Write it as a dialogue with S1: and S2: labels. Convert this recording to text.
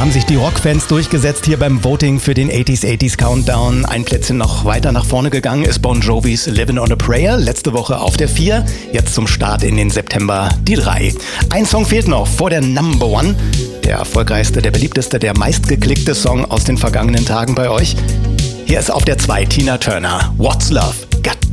S1: haben sich die Rockfans durchgesetzt hier beim Voting für den 80s Countdown. Ein Plätzchen noch weiter nach vorne gegangen ist Bon Jovis Livin' on a Prayer. Letzte Woche auf der 4, jetzt zum Start in den September die 3. Ein Song fehlt noch vor der Number One. Der erfolgreichste, der beliebteste, der meistgeklickte Song aus den vergangenen Tagen bei euch. Hier ist auf der 2 Tina Turner, What's Love Got